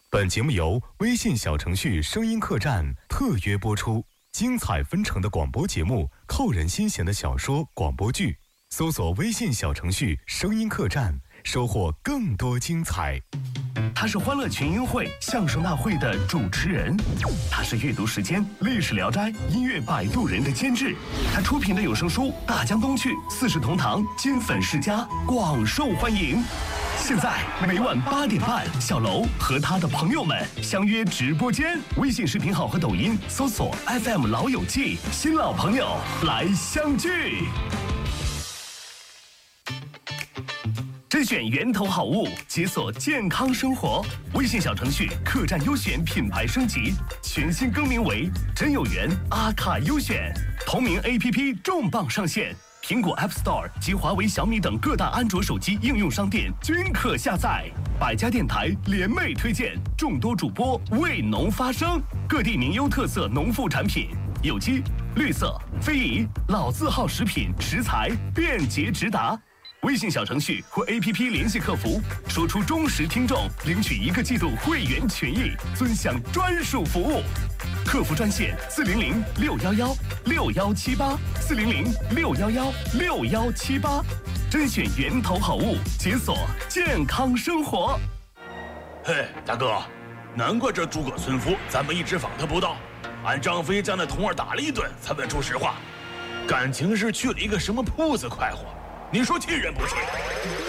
本节目由微信小程序声音客栈特约播出，精彩纷呈的广播节目，扣人心弦的小说广播剧，搜索微信小程序声音客栈，收获更多精彩。 他是欢乐群英会相声大会的主持人，他是阅读时间历史聊斋音乐摆渡人的监制，他出品的有声书《大江东去》四世同堂金粉世家广受欢迎。现在每晚8点半，小楼和他的朋友们相约直播间，微信视频号和抖音搜索 FM 老友记，新老朋友来相聚。甄选源头好物，解锁健康生活。微信小程序客栈优选品牌升级，全新更名为真有缘阿卡优选，同名 APP 重磅上线。苹果 App Store 及华为、小米等各大安卓手机应用商店均可下载。百家电台联袂推荐，众多主播为农发声，各地名优特色农副产品，有机、绿色、非遗、老字号食品食材便捷直达。微信小程序或 APP 联系客服，说出忠实听众，领取1个季度会员权益，尊享专属服务。客服专线400-611-6178，400-611-6178，甄选源头好物，解锁健康生活。 嘿，大哥，难怪这诸葛村夫咱们一直访他不到，俺张飞将那童儿打了一顿才问出实话，感情是去了一个什么铺子快活，你说气人不气？